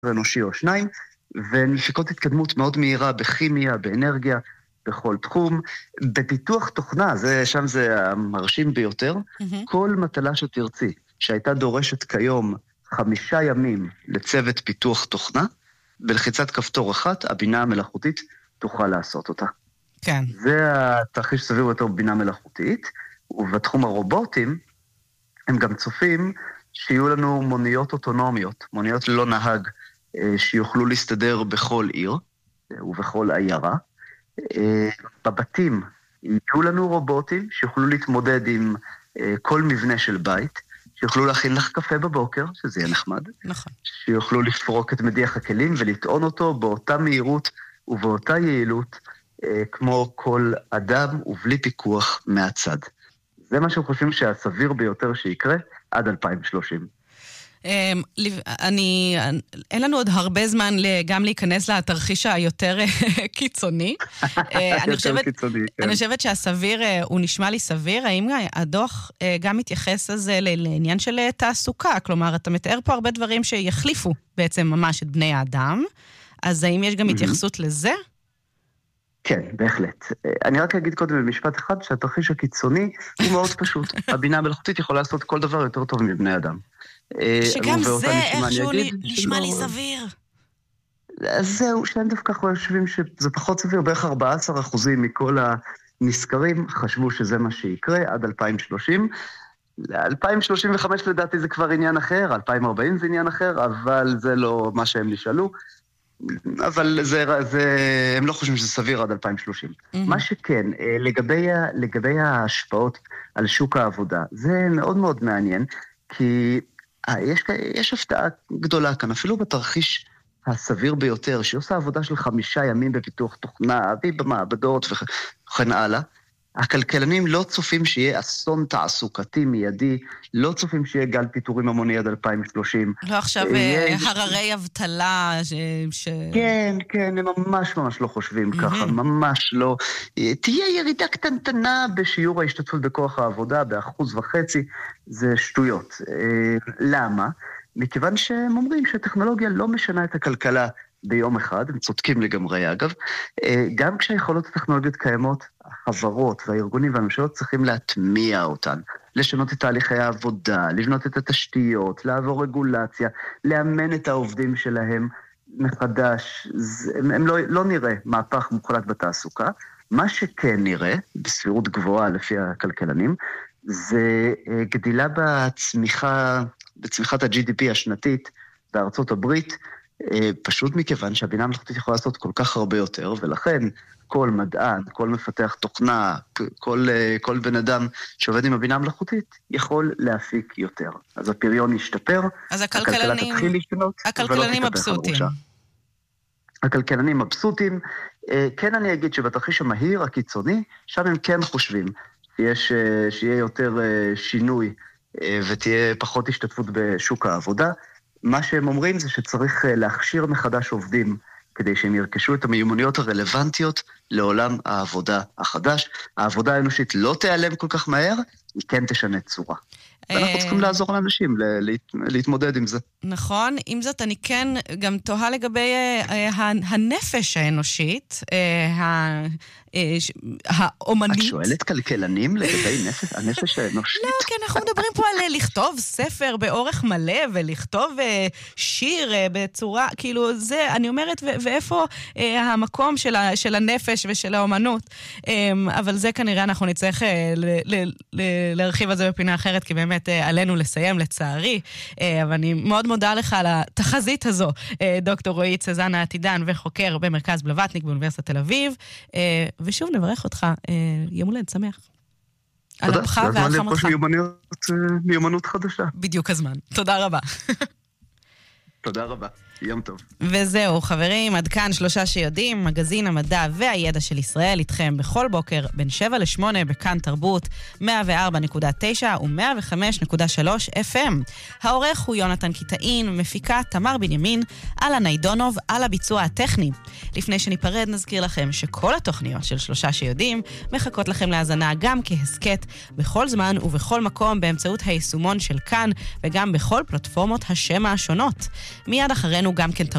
אנושי או שניים, והן מפיקות התקדמות מאוד מהירה בכימיה, באנרגיה, בכל תחום. בפיתוח תוכנה, שם זה המרשים ביותר, כל מטלה שתרצי, שהייתה דורשת כיום 5 ימים לצוות פיתוח תוכנה, בלחיצת כפתור אחת, הבינה המלאכותית תוכל לעשות אותה. כן. זה התרחיש סביר יותר בבינה מלאכותית, ובתחום הרובוטים, הם גם צופים שיהיו לנו מוניות אוטונומיות, מוניות ללא נהג, שיוכלו להסתדר בכל עיר ובכל עיירה. בבתים יהיו לנו רובוטים שיוכלו להתמודד עם כל מבנה של בית, שיוכלו להכין לך קפה בבוקר, שזה יהיה נחמד. נכון. שיוכלו לפרוק את מדיח הכלים ולטעון אותו באותה מהירות ובאותה יעילות, כמו כל אדם ובלי פיקוח מהצד. זה מה שהם חושבים שהסביר ביותר שיקרה עד 2030. אין לנו עוד הרבה זמן גם להיכנס לתרחיש היותר קיצוני. אני חושבת שהסביר הוא נשמע לי סביר. האם הדוח גם מתייחס לזה לעניין של תעסוקה? כלומר, אתה מתאר פה הרבה דברים שיחליפו בעצם ממש את בני האדם. אז האם יש גם התייחסות לזה? כן, בהחלט. אני רק אגיד קודם במשפט אחד שהתרחיש הקיצוני הוא מאוד פשוט. הבינה המלאכותית יכולה לעשות כל דבר יותר טוב מבני אדם. שגם זה איכשהו נשמע לי סביר. אז זהו, שהם דווקא חושבים שזה פחות סביר, בערך 14% מכל הנזכרים חשבו שזה מה שיקרה עד 2030. 2035 לדעתי זה כבר עניין אחר, 2040 זה עניין אחר, אבל זה לא מה שהם נשאלו. אבל הם לא חושבים שזה סביר עד 2030. מה שכן, לגבי ההשפעות על שוק העבודה, זה מאוד מאוד מעניין, כי יש הפתעה גדולה כאן, אפילו בתרחיש הסביר ביותר, שעושה עבודה של 5 ימים בפיתוח תוכנה, במעבדות וכן הלאה, הכלכלנים לא צופים שיהיה אסון תעסוקתי מיידי, לא צופים שיהיה גל פיטורים המוני עד 2030. לא עכשיו הררי אבטלה כן, כן, הם ממש לא חושבים ככה, ממש לא. תהיה ירידה קטנטנה בשיעור ההשתתפות בכוח העבודה, ב1.5%, זה שטויות. למה? מכיוון שהם אומרים שהטכנולוגיה לא משנה את הכלכלה ביום אחד, הם צודקים לגמרי אגב, גם כשהיכולות הטכנולוגיות קיימות, החברות והארגונים והממשלות צריכים להטמיע אותן, לשנות את תהליכי העבודה, לבנות את התשתיות, לעבור רגולציה, לאמן את העובדים שלהם מחדש, הם לא נראה מהפך מוחלט בתעסוקה, מה שכן נראה, בסבירות גבוהה לפי הכלכלנים, זה גדילה בצמיחת ה-GDP השנתית בארצות הברית, פשוט מכיוון שהבינה המלאכותית יכולה לעשות כל כך הרבה יותר, ולכן כל מדען, כל מפתח תוכנה, כל בן אדם שעובד עם הבינה המלאכותית, יכול להפיק יותר. אז הפריון ישתפר, אז הכלכלה תתחיל להשתנות, הכלכלנים מבסוטים. הכלכלנים מבסוטים, כן אני אגיד שבתרחיש המהיר, הקיצוני, שם הם כן חושבים שיהיה יותר שינוי, ותהיה פחות השתתפות בשוק העבודה. מה שהם אומרים זה שצריך להכשיר מחדש עובדים, כדי שהם ירכשו את המיומנויות הרלוונטיות לעולם העבודה החדש. העבודה האנושית לא תיעלם כל כך מהר, היא כן תשנה צורה. ואנחנו צריכים לעזור לאנשים להתמודד עם זה. נכון, עם זאת אני כן גם תוהה לגבי הנפש האנושית, האומנית. את שואלת כלכלנים לגבי הנפש האנושית? לא, כי אנחנו מדברים פה על לכתוב ספר באורך מלא, ולכתוב שיר בצורה, כאילו זה, אני אומרת, ואיפה המקום של הנפש ושל האומנות. אבל זה כנראה אנחנו נצטרך להרחיב על זה בפינה אחרת, כי באמת עלינו לסיים לצערי, אבל אני מאוד מודה לך על התחזית הזו, דוקטור רועי צזנה עתידן וחוקר במרכז בלווטניק באוניברסיטת תל אביב, ושוב נברך אותך, יום הולד שמח. תודה, זה הזמן לרכוש מיומנות חדשה. בדיוק הזמן, תודה רבה. תודה רבה, יום טוב. וזהו חברים, עד כאן 3 שיודעים, מגזין המדע והידע של ישראל, איתכם בכל בוקר בין 7 ל-8 בכאן תרבות, 104.9 ו-105.3 FM. העורך הוא יונתן קיטאין, מפיקה תמר בנימין, על הניידונוב, על הביצוע הטכני. לפני שניפרד נזכיר לכם שכל התוכניות של 3 שיודעים מחכות לכם להאזנה גם כהסקט בכל זמן ובכל מקום באמצעות היישומון של כאן וגם בכל פלטפורמות השמע השונות. מיד אחרינו גם כן